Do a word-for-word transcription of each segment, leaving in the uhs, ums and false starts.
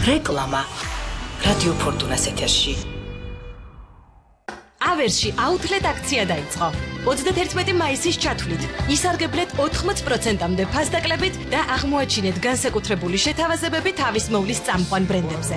რეკლამა რადიო ფორტუნას ეთერში. ავერსში აუთლეტ აქცია დაიწყო. ოცდაერთმეტი მაისის ჩათვლით ისარგებლეთ ოთხმოც პროცენტამდე ფასდაკლებით და აღმოაჩინეთ განსაკუთრებული შეთავაზებები თავის მოვლის წამყვან ბრენდებზე.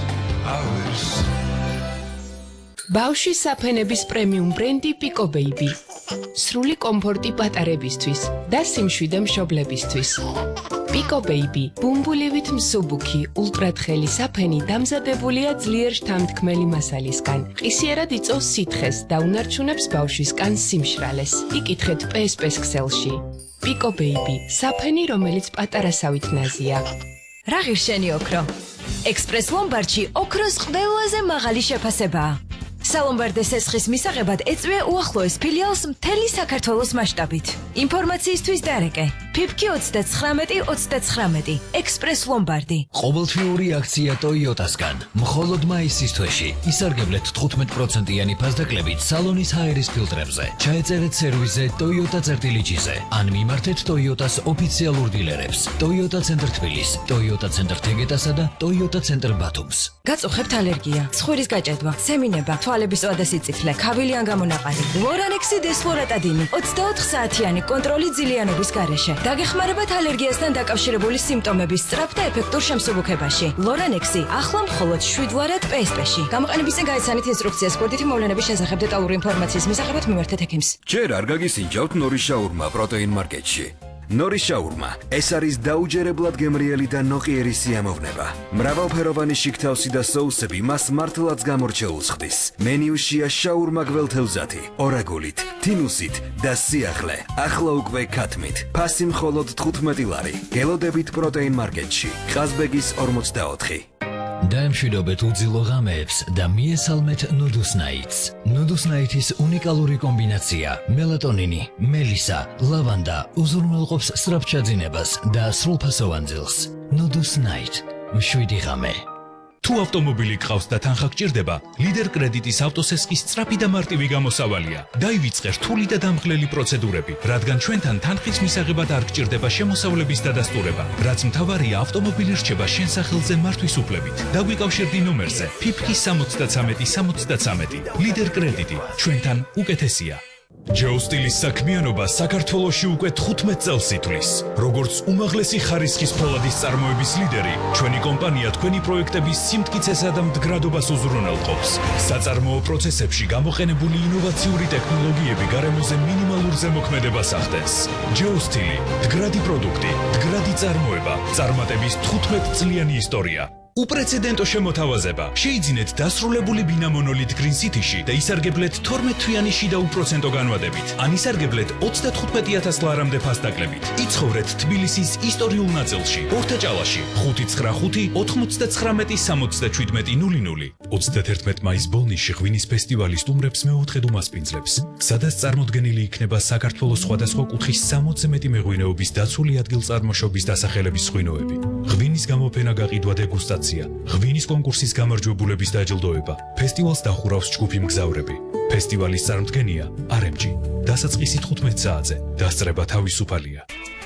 ბავშვის საფენების პრემიუმ ბრენდი Pico Baby. სრული კომფორტი პატარებისთვის და სიმშვიდე მშობლებისთვის. Pico Baby, ბუმბულივით მსუბუქი, ულტრათხელი საფენი დამზადებულია ძლიერ შთამთქმელი მასალისგან. ყისიერად იწვევს სითხეს და უნარჩუნებს ბავშვის კანს სიმშრალეს. იკითხეთ პე ეს პე-ს ქსელში. Pico Baby, საფენი, რომელიც პატარასავით ნაზია. რა ღირშენი ოქრო? ექსპრეს ლომბარდში ოქროს ყველაზე მაღალი შეფასებაა. სალომბარდეს ესხის მისაღებად ეწვია უახლოეს ფილიალს მთელი საქართველოს მასშტაბით. ინფორმაციისთვის დარეკე ფიფკი ოცდათხრამეტი ოცდათხრამეტი ექსპრეს ლომბარდი. ყოველთვიური აქცია ტოიოტასგან. მხოლოდ მაისის თვეში ისარგებლეთ თხუთმეტ პროცენტიანი ფასდაკლებით სალონის ჰაერის ფილტრებზე. ჩაეწერეთ სერვისზე ტოიოტა წერტილიჯიზე ან მიმართეთ ტოიოტას ოფიციალურ დილერებს. ტოიოტა ცენტრ თბილის, ტოიოტა ცენტრ თეგეტასა და ტოიოტა ცენტრ ბათუმს. გაწუხებთ ალერგია, ცხვირის გაჭედვა, სემინება, თვალების ვადა სიწითლე, ქავილი ან გამონაყარი. ლორანექსი დესლორატადინი ოცდაოთხ საათიანი კონტროლი ძილიანობის გარეშე. დაგეხმარებათ ალერგიასთან დაკავშირებული სიმპტომების სწრაფ და ეფექტურ შემსუბუქებაში. ლორანექსი ახლა მხოლოდ შვიდ ლარად პე ეს პე-ში. გამოყენების წინ გაიცანით ინსტრუქციას კურდითი მოვლენების შესახებ დეტალური ინფორმაციის მისაღებად მიმართეთ ექიმს. ჯერ არ გაგისინჯავთ ნორის შაურმა პროტეინ მარკეტში. ნორის შაურმა ეს არის დაუჯერებლად გემრიელი და ნოყიერი სიამოვნება. მრავალფეროვანი შიგთავსი და соуსები მას მართლაც გამორჩეულს ხდის. მენიუშია შაურმა გველთევზათი, ორაგულით, თინუსით და სიახლე. ახლა უკვე ქათმით. ფასი მხოლოდ თხუთმეტი ლარი. გელოდებით პროტეინ მარკეტში. ყაზბეგის ორმოცდაოთხი. დაემშვიდობეთ უძილო ღამეებს და მიესალმეთ ნუდუსნაიტს. ნუდუსნაიტის უნიკალური კომბინაცია მელატონინი, მელისა, ლავანდა უზრუნველყოფს სწრაფჩაძინებას და სრულფასოვან ძილს. ნუდუსნაიტ, მშვიდი ღამე. თუ ავტომობილი გყავს და თანხა გჭირდება, ლიდერ კრედიტის ავტოსესხის სწრაფი და მარტივი გამოსავალია. დაივიწყე რთული და დამხლელი პროცედურები, რადგან ჩვენთან თანხის მისაღებად არ გჭირდება შემოსავლების დადასტურება. რაც მთავარია, ავტომობილი რჩება შენ სახელზე მართვის უფლებით. დაგვიკავშირდი ნომერზე ფიფკი სამოცდათრამეტი სამოცდათრამეტი. ლიდერ კრედიტი, ჩვენთან უკეთესია. ჯეოსტილის საქმიანობა საქართველოში უკვე თხუთმეტ წელს ითვლის. როგორც უმაღლესი ხარისხის ფოლადის წარმოების ლიდერი, ჩვენი კომპანია თქვენი პროექტების სიმტკიცესა და მდგრადობას უზრუნველყოფს. საწარმოო პროცესებში გამოყენებული ინოვაციური ტექნოლოგიები გარემოზე მინიმალურ ზემოქმედებას ახდენს. ჯეოსტილი, მდგრადი პროდუქტი, მდგრადი წარმოება, წარმატების თხუთმეტ წლიანი ისტორია. უპრეცედენტო შემოთავაზება. შეიძინეთ დასრულებული ბინა მონოლით გრინ სიტიში და ისარგებლეთ თორმეტ თვიანი შიდა უპროცენტო განვადებით. ან ისარგებლეთ ოცდათხუთმეტი ათას ლარამდე ფასდაკლებით. იცხოვრეთ თბილისის ისტორიულ ნაწილში, ორთაჭალაში, ხუთი ცხრა ხუთი ოთხმოცდათხრამეტი სამოცდაშვიდმეტი ნული ნული. ოცდაათერთმეტ მაისს ბოლნისში ღვინის ფესტივალი სტუმრებს მეოთხედ უმასპინძლებს, სადაც წარმოდგენილი იქნება საქართველოს სხვადასხვა კუთხის სამოცზე მეტი მეღვინეობის დაცული ადგილწარმოშობის დასახელების ღვინოები. ღვინის გამოფენა გაყიდვა დეგუსტაცია. ღვინის კონკურსის გამარჯვებულების დაჯილდოება. ფესტივალს დახურავს ჯგუფი მგზავრები. ფესტივალის წარმდგენია არ ემ ჯი. დასაწყისი თხუთმეტ საათზე. დასწრება თავისუფალია.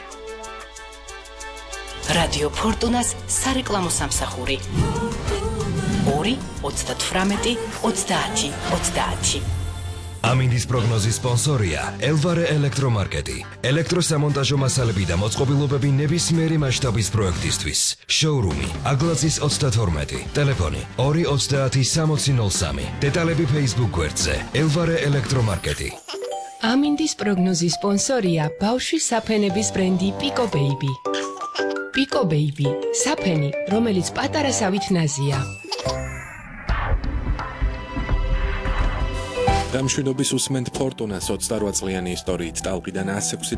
რადიო ფორტუნას სარეკლამო სამსახური. ორი ოცდათვრამეტი ოცდაათი ოცდაათი. ამინდის პროგნოზის სპონსორია ელვარე ელექტრომარკეტი. ელექტროსამონტაჟო მასალები და მოწყობილობები ნებისმიერი მასშტაბის პროექტისთვის. შოურუმი აგლაძის ოცდათორმეტი. ტელეფონი ორი ოცდაათი სამოცი ნული სამი. დეტალები Facebook გვერდზე ელვარე ელექტრომარკეტი. ამინდის პროგნოზის სპონსორია ბავშვის საფენების ბრენდი Pico Baby. Pico Baby, საფენი, რომელიც პატარასავით ნაზია. გამშვიდობის უსმენთ ფორტუნას ოცდარვა წლიანი ისტორიით ტალყიდან ასექვსი